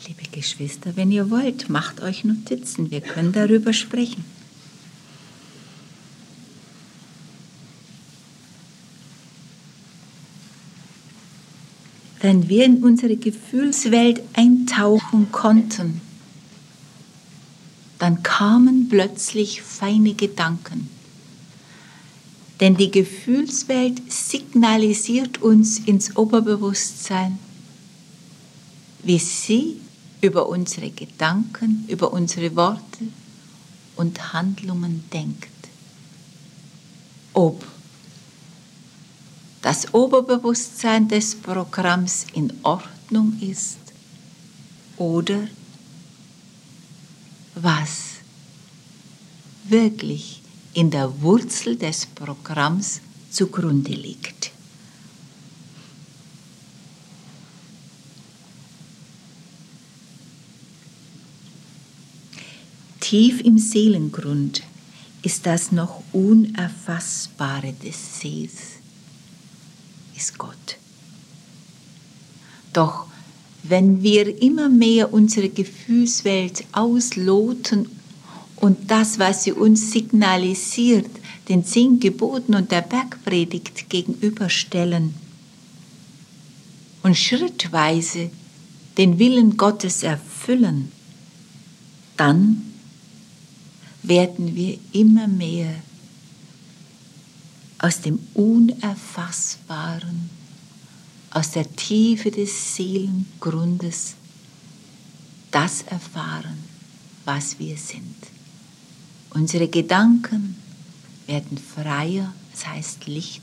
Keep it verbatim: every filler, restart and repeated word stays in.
Liebe Geschwister, wenn ihr wollt, macht euch Notizen, wir können darüber sprechen. Wenn wir in unsere Gefühlswelt eintauchen konnten, dann kamen plötzlich feine Gedanken. Denn die Gefühlswelt signalisiert uns ins Oberbewusstsein, wie sie über unsere Gedanken, über unsere Worte und Handlungen denkt. Ob das Oberbewusstsein des Programms in Ordnung ist oder was wirklich in der Wurzel des Programms zugrunde liegt. Tief im Seelengrund ist das noch Unerfassbare des Sees, ist Gott. Doch wenn wir immer mehr unsere Gefühlswelt ausloten und das, was sie uns signalisiert, den zehn Geboten und der Bergpredigt gegenüberstellen und schrittweise den Willen Gottes erfüllen, dann werden wir immer mehr aus dem Unerfassbaren, aus der Tiefe des Seelengrundes das erfahren, was wir sind. Unsere Gedanken werden freier, das heißt Licht.